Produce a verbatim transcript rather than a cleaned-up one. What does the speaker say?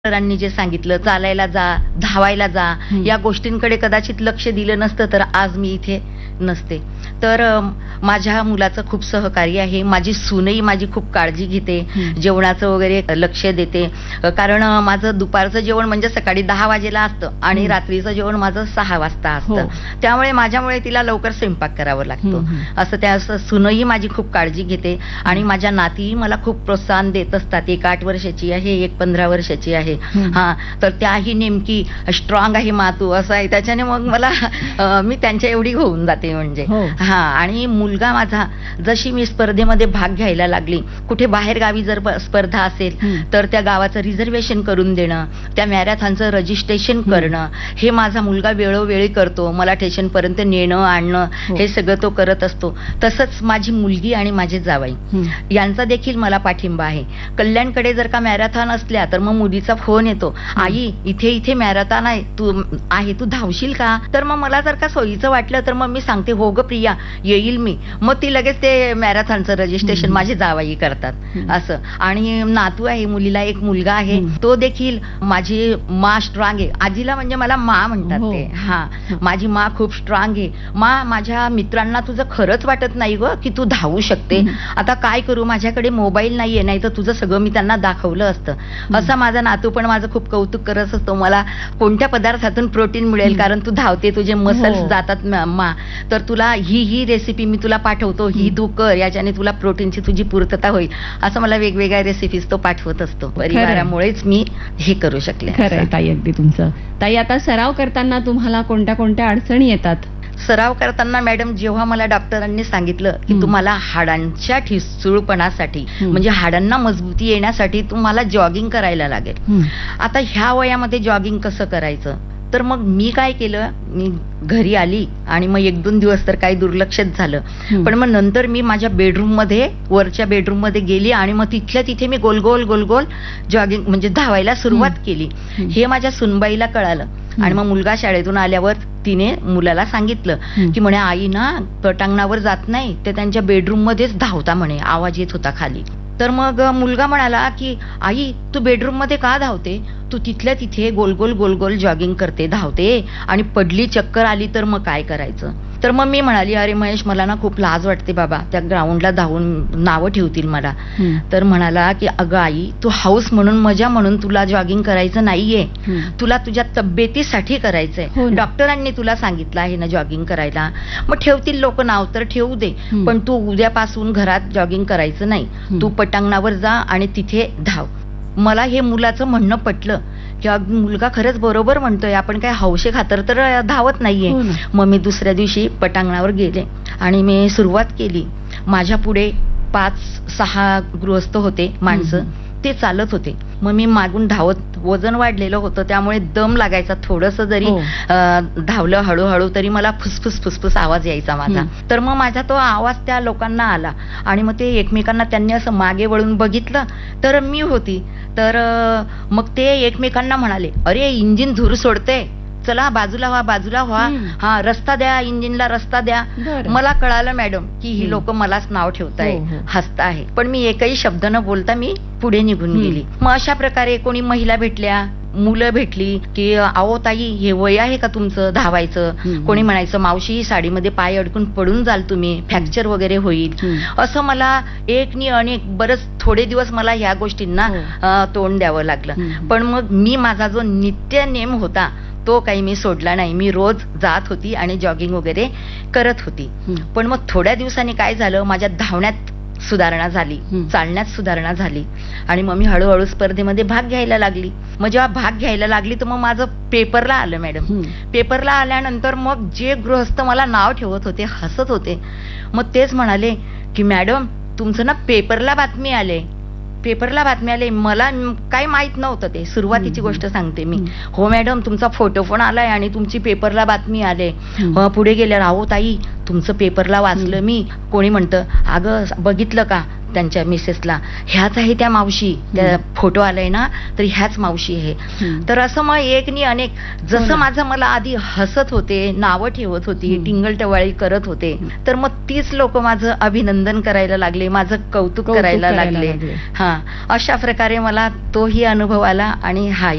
डॉक्टरांनी जे सांगितलं, चालायला जा, धावायला जा, हं. या गोष्टींकडे कदाचित लक्ष दिलं नसतं तर आज मी इथे नसते. तर अ, माझ्या मुलाचं खूप सहकार्य आहे. माझी सूनही माझी खूप काळजी घेते, हं. जेवणाचं वगैरे लक्ष देते. अ, कारण अ, माझं दुपारचं जेवण म्हणजे सकाळी दहा वाजेला असतं आणि हं. रात्रीचं जेवण माझं सहा वाजता हो. असतं. त्यामुळे माझ्यामुळे तिला लवकर स्वयंपाक करावा लागतो. हं, हं. असं त्या असं सूनही माझी खूप काळजी घेते आणि माझ्या नातीही मला खूप प्रोत्साहन देत असतात. एक आठ वर्षाची आहे, एक पंधरा वर्षाची आहे. हं. हा तर त्याही नेमकी स्ट्रॉंग आहे मातू असं आहे. त्याच्याने मग मला अ, मी त्यांच्या एवढी होऊन जाते म्हणजे. हो. हा आणि मुलगा माझा जशी मी स्पर्धेमध्ये भाग घ्यायला लागली, कुठे बाहेर गावी जर ब- स्पर्धा असेल हं. तर त्या गावाचं रिझर्वेशन करून देणं, त्या मॅरेथॉनचं रजिस्ट्रेशन हं. करणं, हे माझा मुलगा वेळोवेळी करतो. मला स्टेशन पर्यंत नेणं आणणं हो. हे सगळं तो करत असतो. तसंच माझी मुलगी आणि माझे जावई हं. यांचा देखील मला पाठिंबा आहे. कल्याणकडे जर का मॅरेथॉन असल्या तर मग मुलीचा फोन येतो, आई इथे इथे मॅरेथॉन आहे, तू आहे तू धावशील का? तर मग मला जर का सोयीचं वाटलं तर मग मी सांगते हो ग प्रिया येईल मी. मग ती लगेच ते मॅरेथॉनचं रजिस्ट्रेशन हं. माझे जावई करतात. हं. असं आणि नातू आहे, मुलीला एक मुलगा आहे, हं. तो देखील माझी मा स्ट्रॉंग आहे. आजीला म्हणजे मला मा म्हणतात हो. ते. हा हं. माझी मा खूप स्ट्रॉंग आहे. मा माझ्या मित्रांना तुझं खरंच वाटत नाही ग की तू धावू शकते. हं. आता काय करू, माझ्याकडे मोबाईल नाहीये, नाही तर तुझं सगळं मी त्यांना दाखवलं असतं. असा माझा नातू पण माझं खूप कौतुक करत असतो. मला कोणत्या पदार्थातून प्रोटीन मिळेल, हं. कारण तू धावते, तुझे मसल्स हो. जातात म- मा तर तुला ही ही रेसिपी मी तुला पाठवतो, ही हं. तू कर, याच्याने तुला प्रोटीनची तुझी पूर्तता होईल. असं मला वेगवेगळ्या रेसिपीज तो पाठवत असतो. परिवारामुळेच मी हे करू शकले. खरं आहे ताई, अगदी तुमचं. ताई, आता सराव करताना तुम्हाला कोणत्या कोणत्या अडचणी येतात? सराव करताना मॅडम जेव्हा मला डॉक्टरांनी सांगितलं की हं. तुम्हाला हाडांच्या ठिसूळपणासाठी हं. म्हणजे हाडांना मजबूती येण्यासाठी तुम्हाला जॉगिंग करायला लागेल. हं. आता ह्या वयामध्ये जॉगिंग कसं करायचं, तर मग मी काय केलं, मी घरी आली आणि मग एक दोन दिवस तर काही दुर्लक्षच झालं. हं. पण मग नंतर मी माझ्या बेडरूम मध्ये वरच्या बेडरूम मध्ये गेली आणि मग तिथल्या तिथे मी गोल गोल गोल गोल जॉगिंग म्हणजे धावायला सुरुवात हं. केली. हं. हे माझ्या सुनबाईला कळालं हं. आणि मग मुलगा शाळेतून आल्यावर तिने मुलाला सांगितलं हं. की म्हणे आई ना पटांगणावर जात नाही, ते त्यांच्या बेडरूम मध्येच धावता म्हणे, आवाज येत होता खाली. तर मग मुलगा म्हणाला की आई तू बेडरूम मध्ये का धावते, तू तिथल्या तिथे गोल गोल गोल गोल जॉगिंग करते, धावते आणि पडली चक्कर आली तर मग काय करायचं. तर मग मी म्हणाली अरे महेश मला ना खूप लाज वाटते बाबा, त्या ग्राउंडला धावून नावं ठेवतील मला. हं. तर म्हणाला की अगं आई तू हाऊस म्हणून मजा म्हणून तुला जॉगिंग करायचं नाहीये, हं. तुला तुझ्या तब्येतीसाठी हो करायचंय. ना. डॉक्टरांनी तुला सांगितलं आहे ना जॉगिंग करायला, मग ठेवतील लोक नाव तर ठेवू दे, हं. पण तू उद्यापासून घरात जॉगिंग करायचं नाही, हं. तू पटांगणावर जा आणि तिथे धाव. मला हे मुलाचं म्हणणं पटलं की अगदी मुलगा खरंच बरोबर म्हणतोय, आपण काय हौशे खातर तर धावत नाहीये. हो ना. मग मी दुसऱ्या दिवशी पटांगणावर गेले आणि मी सुरुवात केली. माझ्या पुढे पाच सहा गृहस्थ होते माणसं, हं. ते चालत होते. मग मी मागून धावत, वजन वाढलेलं होतं त्यामुळे दम लागायचा, थोडंसं जरी हो. अं, धावलं हळूहळू तरी मला फुसफुस फुसफुस आवाज यायचा माझा. हं. तर मग माझा तो आवाज त्या लोकांना आला आणि मग ते एकमेकांना त्यांनी असं मागे वळून बघितलं तर मी होती. तर अं, मग ते एकमेकांना म्हणाले अरे इंजिन धूर सोडते, चला बाजूला व्हा बाजूला व्हा, हं. हा रस्ता द्या, इंजिनला रस्ता द्या. बरं. मला कळालं मॅडम की ही हं. लोक मलाच नाव ठेवताय, हो, हो. हसता आहे, पण मी एकही शब्द न बोलता मी पुढे निघून हं. गेली. मग अशा प्रकारे कोणी महिला भेटल्या, मुलं भेटली की अहो ताई हे वय आहे का तुमचं धावायचं. हं. कोणी म्हणायचं मावशी साडीमध्ये पाय अडकून पडून जाल तुम्ही, फ्रॅक्चर वगैरे होईल. हं. असं मला एक नि अनेक बरंच थोडे दिवस मला ह्या गोष्टींना हो. अं, तोंड द्यावं लागलं. हं. पण मग मी माझा जो नित्य नेम होता तो काही मी सोडला नाही. मी रोज जात होती आणि जॉगिंग वगैरे करत होती. हं. पण मग थोड्या दिवसांनी काय झालं, माझ्या धावण्यात सुधारणा झाली, हं. चालण्यात सुधारणा झाली आणि मग मी हळूहळू स्पर्धेमध्ये भाग घ्यायला लागली. मग जेव्हा भाग घ्यायला लागली तर मग माझं पेपरला आलं मॅडम. हं. पेपरला आल्यानंतर मग जे गृहस्थ मला नाव ठेवत होते, हसत होते, मग तेच म्हणाले की मॅडम तुमचं ना पेपरला बातमी आले, पेपरला बातमी आले. मला काही माहित नव्हतं, ते सुरुवातीची हं. गोष्ट सांगते मी. हं. हो मॅडम तुमचा फोटो पण आलाय आणि तुमची पेपरला बातमी आले. हं. अं, पुढे गेल्यावर अहो ताई तुमचं पेपरला वाचलं हं. मी. कोणी म्हणतं अगं बघितलं का, त्यांच्या मिसेसला ह्याच आहे त्या मावशी, त्या हं. फोटो आलाय ना तर ह्याच मावशी आहे. हं. तर असं मग एक नि अनेक हो जसं ना. माझं मला आधी हसत होते, नावं ठेवत होती, हं. टिंगलटवाळी करत होते, हं. तर मग तीच लोक माझं अभिनंदन करायला लागले, माझं कौतुक कौतुक करायला करायला लागले. लागले. हा अशा प्रकारे मला तोही अनुभव आला आणि हा